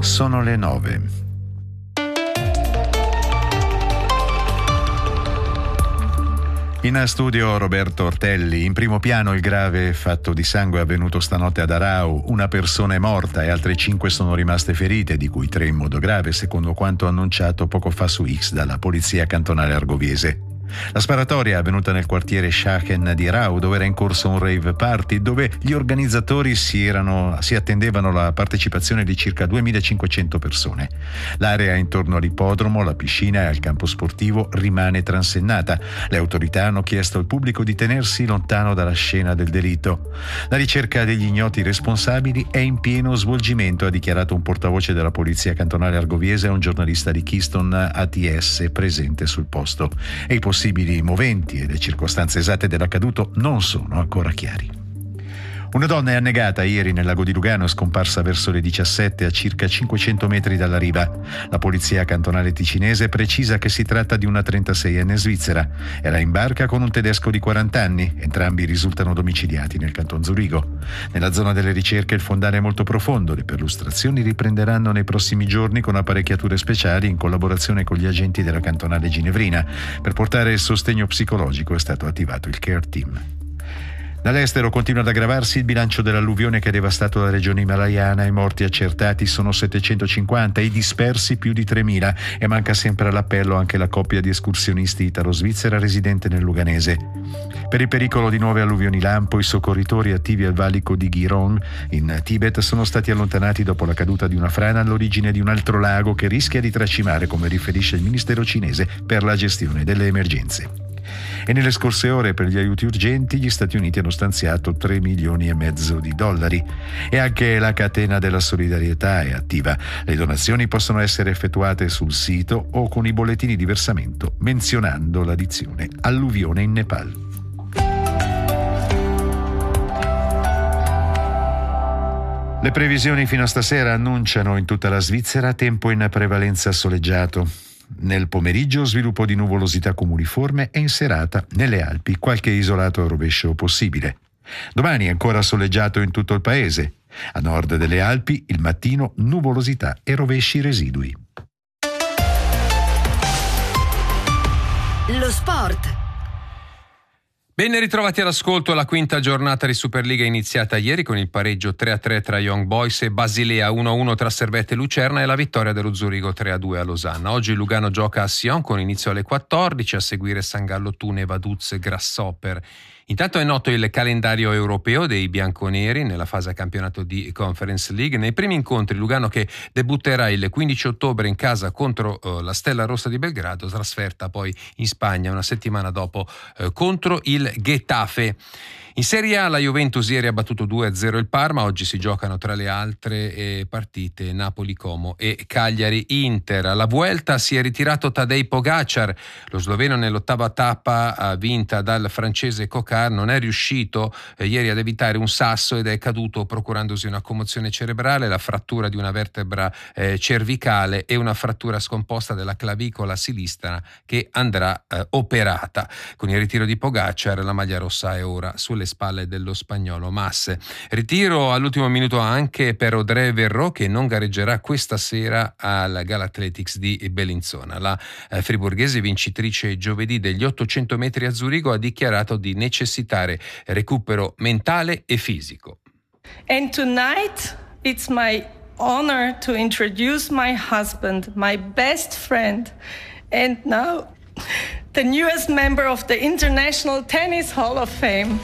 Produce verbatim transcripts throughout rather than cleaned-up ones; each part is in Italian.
sono le nove. In studio Roberto Ortelli. In primo piano il grave fatto di sangue avvenuto stanotte ad Arau. Una persona è morta e altre cinque sono rimaste ferite, di cui tre in modo grave, secondo quanto annunciato poco fa su X dalla polizia cantonale argoviese. La sparatoria è avvenuta nel quartiere Schachen di Arau, dove era in corso un rave party, dove gli organizzatori si, erano, si attendevano la partecipazione di circa duemilacinquecento persone. L'area intorno all'ippodromo, alla piscina e al campo sportivo rimane transennata. Le autorità hanno chiesto al pubblico di tenersi lontano dalla scena del delitto. La ricerca degli ignoti responsabili è in pieno svolgimento, ha dichiarato un portavoce della polizia cantonale argoviese a un giornalista di Keystone A T S presente sul posto. E i possibili moventi e le circostanze esatte dell'accaduto non sono ancora chiari. Una donna è annegata ieri nel lago di Lugano, scomparsa verso le diciassette a circa cinquecento metri dalla riva. La polizia cantonale ticinese precisa che si tratta di una trentaseienne svizzera. Era in barca con un tedesco di quaranta anni, entrambi risultano domiciliati nel canton Zurigo. Nella zona delle ricerche il fondale è molto profondo, le perlustrazioni riprenderanno nei prossimi giorni con apparecchiature speciali in collaborazione con gli agenti della cantonale ginevrina. Per portare il sostegno psicologico è stato attivato il Care Team. Dall'estero continua ad aggravarsi il bilancio dell'alluvione che ha devastato la regione himalayana. I morti accertati sono settecentocinquanta, i dispersi più di tremila, e manca sempre all'appello anche la coppia di escursionisti italo-svizzera residente nel Luganese. Per il pericolo di nuove alluvioni lampo, i soccorritori attivi al valico di Girong in Tibet sono stati allontanati dopo la caduta di una frana all'origine di un altro lago che rischia di tracimare, come riferisce il Ministero cinese per la gestione delle emergenze. E nelle scorse ore, per gli aiuti urgenti, gli Stati Uniti hanno stanziato tre milioni e mezzo di dollari. E anche la catena della solidarietà è attiva. Le donazioni possono essere effettuate sul sito o con i bollettini di versamento menzionando la dizione alluvione in Nepal. Le previsioni fino a stasera annunciano in tutta la Svizzera tempo in prevalenza soleggiato. Nel pomeriggio sviluppo di nuvolosità cumuliforme e in serata nelle Alpi qualche isolato rovescio possibile. Domani ancora soleggiato in tutto il paese. A nord delle Alpi il mattino nuvolosità e rovesci residui. Lo sport. Ben ritrovati all'ascolto. La quinta giornata di Superliga è iniziata ieri con il pareggio tre a tre tra Young Boys e Basilea, uno a uno tra Servette e Lucerna e la vittoria dello Zurigo tre a due a Losanna. Oggi Lugano gioca a Sion con inizio alle quattordici, a seguire San Gallo Thun e Vaduz Grasshopper. Intanto è noto il calendario europeo dei bianconeri nella fase a campionato di Conference League. Nei primi incontri Lugano che debutterà il quindici ottobre in casa contro uh, la Stella Rossa di Belgrado, trasferta poi in Spagna una settimana dopo uh, contro il Getafe. In Serie A la Juventus ieri ha battuto due a zero il Parma, oggi si giocano tra le altre eh, partite Napoli-Como e Cagliari-Inter. Alla Vuelta si è ritirato Tadej Pogačar, lo sloveno nell'ottava tappa vinta dal francese Coquard non è riuscito eh, ieri ad evitare un sasso ed è caduto procurandosi una commozione cerebrale, la frattura di una vertebra eh, cervicale e una frattura scomposta della clavicola sinistra che andrà eh, operata. Con il ritiro di Pogačar la maglia rossa è ora sulle spalle dello spagnolo Masse. Ritiro all'ultimo minuto anche per Audrey Verreau che non gareggerà questa sera al Galathletics di Bellinzona. La eh, friburghese vincitrice giovedì degli ottocento metri a Zurigo ha dichiarato di necessitare recupero mentale e fisico. And tonight it's my honor to introduce my husband, my best friend, and now the newest member of the International Tennis Hall of Fame,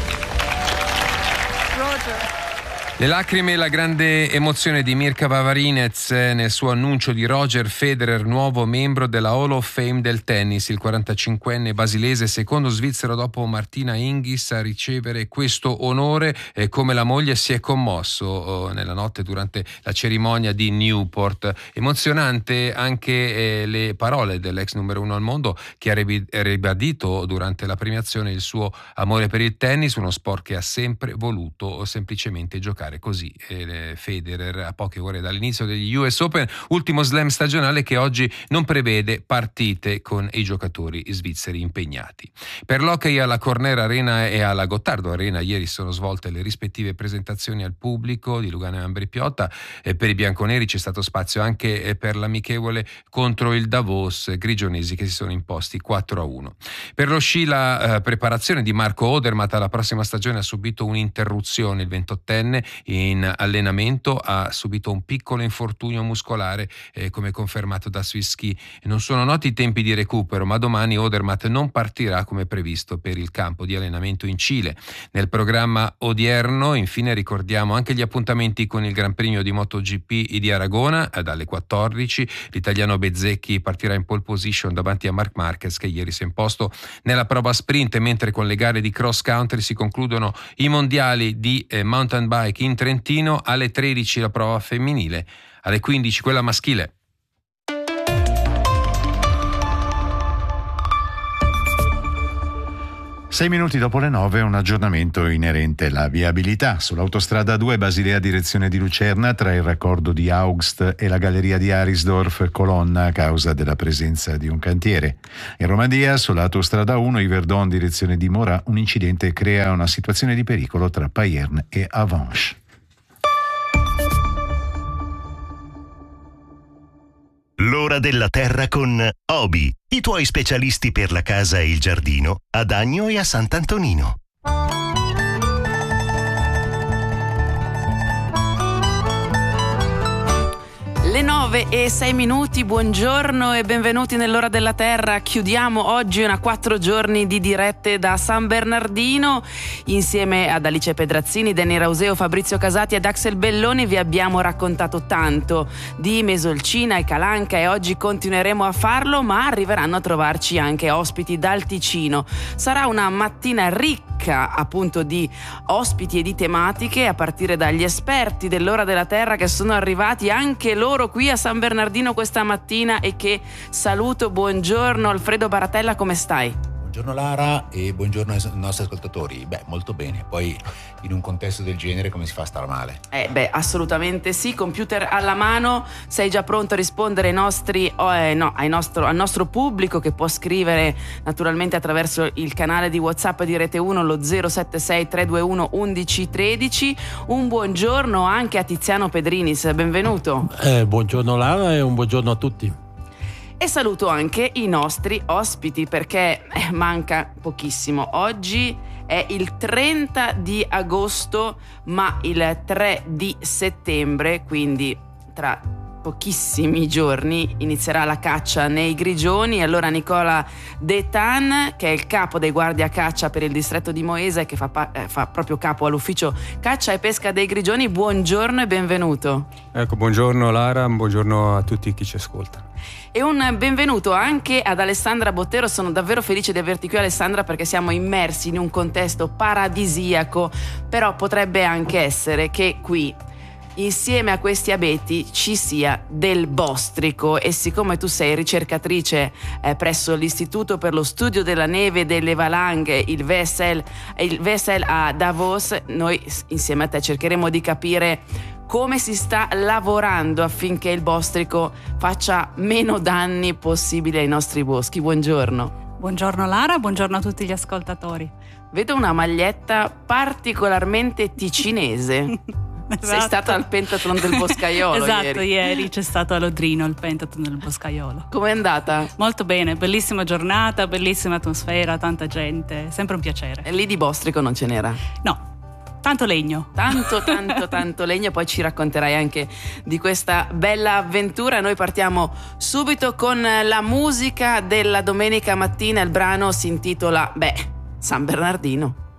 Roger. Le lacrime e la grande emozione di Mirka Vavarinec nel suo annuncio di Roger Federer, nuovo membro della Hall of Fame del tennis. Il quarantacinquenne basilese, secondo svizzero dopo Martina Hingis, a ricevere questo onore, eh, come la moglie si è commosso oh, nella notte durante la cerimonia di Newport. Emozionante anche eh, le parole dell'ex numero uno al mondo che ha ribadito durante la premiazione il suo amore per il tennis, uno sport che ha sempre voluto semplicemente giocare sfidare così eh, Federer a poche ore dall'inizio degli U S Open, ultimo slam stagionale che oggi non prevede partite con i giocatori svizzeri impegnati. Per l'hockey alla Corner Arena e alla Gottardo Arena ieri sono svolte le rispettive presentazioni al pubblico di Lugano e Ambri Piotta. Eh, per i bianconeri c'è stato spazio anche eh, per l'amichevole contro il Davos, grigionesi che si sono imposti quattro a uno. Per lo sci la eh, preparazione di Marco Odermatt alla prossima stagione ha subito un'interruzione. Il ventottenne in allenamento ha subito un piccolo infortunio muscolare, eh, come confermato da Swiss Ski. Non sono noti i tempi di recupero, ma domani Odermatt non partirà come previsto per il campo di allenamento in Cile. Nel programma odierno infine ricordiamo anche gli appuntamenti con il Gran Premio di MotoGP di Aragona dalle quattordici. L'italiano Bezzecchi partirà in pole position davanti a Marc Marquez che ieri si è imposto nella prova sprint, mentre con le gare di cross country si concludono i mondiali di eh, mountain bike in Trentino. Alle tredici la prova femminile, alle quindici quella maschile. Sei minuti dopo le nove, un aggiornamento inerente alla viabilità. Sull'autostrada due Basilea direzione di Lucerna, tra il raccordo di Augst e la galleria di Arisdorf, colonna a causa della presenza di un cantiere. In Romandia, sull'autostrada uno Yverdon direzione di Morat, un incidente crea una situazione di pericolo tra Payerne e Avanches. L'ora della terra con Obi, i tuoi specialisti per la casa e il giardino, ad Agno e a Sant'Antonino. Le nove e sei minuti, buongiorno e benvenuti nell'ora della terra. Chiudiamo oggi una quattro giorni di dirette da San Bernardino. Insieme ad Alice Pedrazzini, Danny Rauseo, Fabrizio Casati ed Axel Belloni vi abbiamo raccontato tanto di Mesolcina e Calanca e oggi continueremo a farlo, ma arriveranno a trovarci anche ospiti dal Ticino. Sarà una mattina ricca appunto di ospiti e di tematiche, a partire dagli esperti dell'ora della terra che sono arrivati anche loro qui a San Bernardino questa mattina e che saluto. Buongiorno Alfredo Baratella, come stai? Buongiorno Lara e buongiorno ai nostri ascoltatori. Beh, molto bene. Poi in un contesto del genere come si fa a star male? Eh beh, assolutamente sì, computer alla mano. Sei già pronto a rispondere ai nostri, oh, eh, no, ai nostro, al nostro pubblico che può scrivere naturalmente attraverso il canale di WhatsApp di Rete uno, lo zero sette sei tre due uno undici tredici. Un buongiorno anche a Tiziano Pedrinis, benvenuto. Eh, buongiorno Lara e un buongiorno a tutti. E saluto anche i nostri ospiti perché eh, manca pochissimo. Oggi è il trenta di agosto, ma il tre di settembre, quindi tra pochissimi giorni, inizierà la caccia nei Grigioni. Allora Nicola Detan, che è il capo dei guardia caccia per il distretto di Moese, che fa, pa- eh, fa proprio capo all'ufficio caccia e pesca dei Grigioni, buongiorno e benvenuto. Ecco, buongiorno Lara, buongiorno a tutti chi ci ascolta. E un benvenuto anche ad Alessandra Bottero. Sono davvero felice di averti qui, Alessandra, perché siamo immersi in un contesto paradisiaco, però potrebbe anche essere che qui insieme a questi abeti ci sia del bostrico, e siccome tu sei ricercatrice eh, presso l'Istituto per lo Studio della Neve e delle Valanghe, il V S L, il V S L a Davos, noi insieme a te cercheremo di capire come si sta lavorando affinché il bostrico faccia meno danni possibili ai nostri boschi. Buongiorno. Buongiorno Lara, buongiorno a tutti gli ascoltatori. Vedo una maglietta particolarmente ticinese. Esatto. Sei stata al Pentathlon del Boscaiolo. Esatto, ieri. ieri c'è stato a Lodrino il Pentathlon del Boscaiolo. Com'è andata? Molto bene, bellissima giornata, bellissima atmosfera, tanta gente, sempre un piacere. E lì di bostrico non ce n'era? No. Tanto legno. Tanto, tanto, tanto legno. Poi ci racconterai anche di questa bella avventura. Noi partiamo subito con la musica della domenica mattina. Il brano si intitola, beh, San Bernardino.